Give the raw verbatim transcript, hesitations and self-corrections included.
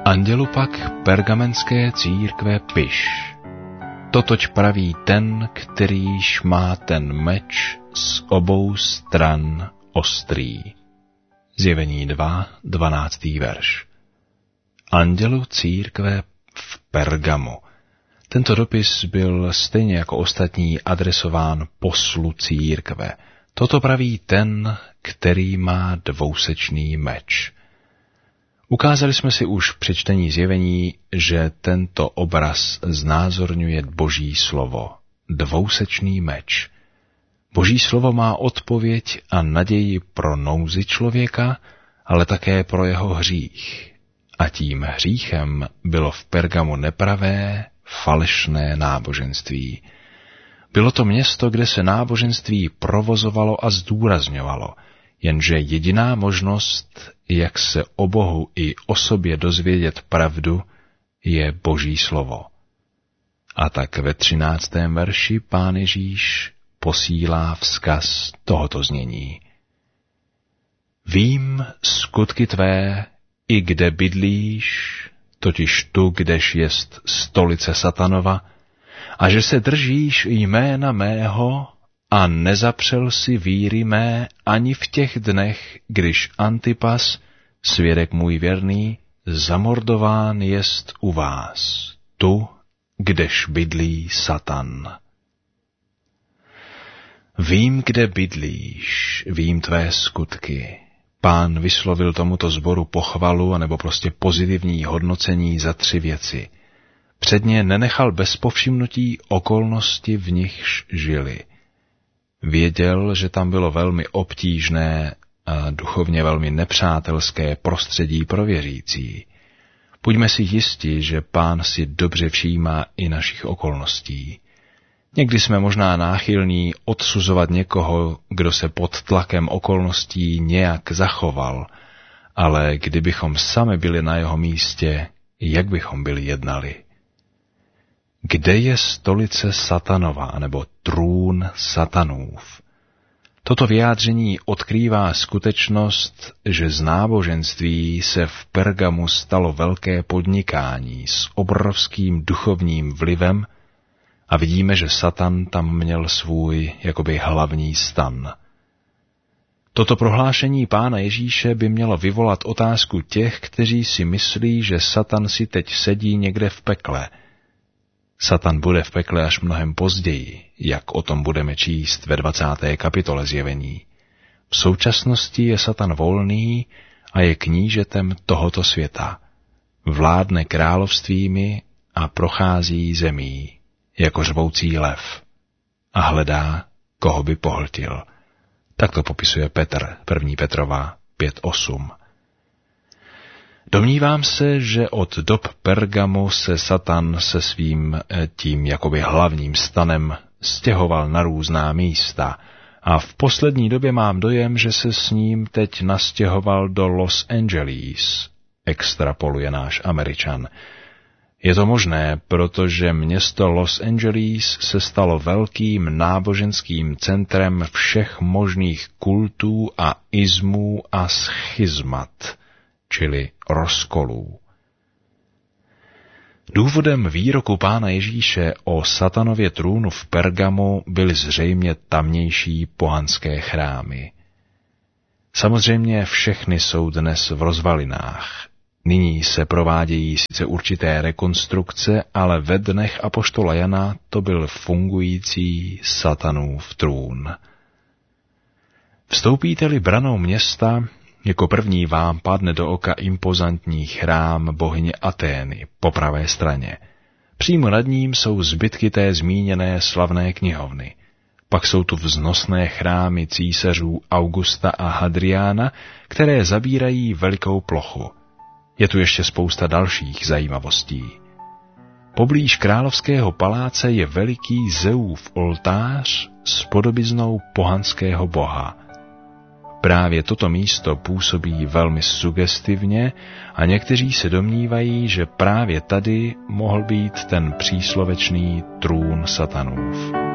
Andělu pak pergamenské církve piš. Totož praví ten, kterýž má ten meč z obou stran ostrý. Zjevení dva, dvanáctý verš. Andělu církve v Pergamu. Tento dopis byl stejně jako ostatní adresován poslu církve. Toto praví ten, který má dvousečný meč. Ukázali jsme si už při čtení Zjevení, že tento obraz znázorňuje Boží slovo. Dvousečný meč. Boží slovo má odpověď a naději pro nouzi člověka, ale také pro jeho hřích. A tím hříchem bylo v Pergamu nepravé, falešné náboženství. Bylo to město, kde se náboženství provozovalo a zdůrazňovalo, jenže jediná možnost, jak se o Bohu i o sobě dozvědět pravdu, je Boží slovo. A tak ve třináctém verši Pán Ježíš posílá vzkaz tohoto znění. Vím skutky tvé, i kde bydlíš, totiž tu, kdež jest stolice Satanova, a že se držíš jména mého a nezapřel si víry mé ani v těch dnech, když Antipas, svědek můj věrný, zamordován jest u vás, tu, kdež bydlí Satan. Vím, kde bydlíš, vím tvé skutky. Pán vyslovil tomuto sboru pochvalu anebo prostě pozitivní hodnocení za tři věci. Předně nenechal bez povšimnutí okolnosti, v nichž žili. Věděl, že tam bylo velmi obtížné a duchovně velmi nepřátelské prostředí pro věřící. Buďme si jisti, že Pán si dobře všímá i našich okolností. Někdy jsme možná náchylní odsuzovat někoho, kdo se pod tlakem okolností nějak zachoval, ale kdybychom sami byli na jeho místě, jak bychom byli jednali? Kde je stolice Satanova, nebo trůn Satanův? Toto vyjádření odkrývá skutečnost, že z náboženství se v Pergamu stalo velké podnikání s obrovským duchovním vlivem a vidíme, že Satan tam měl svůj jakoby hlavní stan. Toto prohlášení Pána Ježíše by mělo vyvolat otázku těch, kteří si myslí, že Satan si teď sedí někde v pekle. Satan bude v pekle až mnohem později, jak o tom budeme číst ve dvacáté kapitole Zjevení. V současnosti je Satan volný a je knížetem tohoto světa. Vládne královstvími a prochází zemí jako řvoucí lev a hledá, koho by pohltil. Tak to popisuje Petr, první Petrova pět osm. Domnívám se, že od dob Pergamu se Satan se svým tím jakoby hlavním stanem stěhoval na různá místa a v poslední době mám dojem, že se s ním teď nastěhoval do Los Angeles, extrapoluje náš Američan. Je to možné, protože město Los Angeles se stalo velkým náboženským centrem všech možných kultů a ismů a schizmat, čili rozkolů. Důvodem výroku Pána Ježíše o Satanově trůnu v Pergamu byly zřejmě tamnější pohanské chrámy. Samozřejmě všechny jsou dnes v rozvalinách. Nyní se provádějí sice určité rekonstrukce, ale ve dnech apoštola Jana to byl fungující Satanův trůn. Vstoupíte-li branou města, jako první vám padne do oka impozantní chrám bohyně Atény po pravé straně. Přímo nad ním jsou zbytky té zmíněné slavné knihovny. Pak jsou tu vznosné chrámy císařů Augusta a Hadriána, které zabírají velikou plochu. Je tu ještě spousta dalších zajímavostí. Poblíž královského paláce je veliký Zeův oltář s podobiznou pohanského boha. Právě toto místo působí velmi sugestivně a někteří se domnívají, že právě tady mohl být ten příslovečný trůn Satanův.